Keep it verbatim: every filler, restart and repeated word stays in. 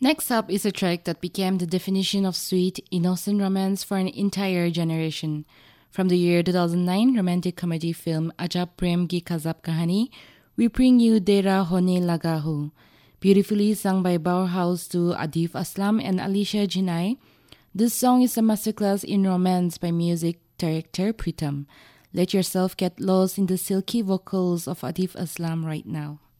Next up is a track that became the definition of sweet, innocent romance for an entire generation. From the year two thousand nine romantic comedy film Ajab Prem Ki Gazab Kahani, we bring you Dera Hone Laga Hu. Beautifully sung by Bauhaus duo Adif Aslam and Alicia Jinai, this song is a masterclass in romance by music director Pritam. Let yourself get lost in the silky vocals of Adif Aslam right now.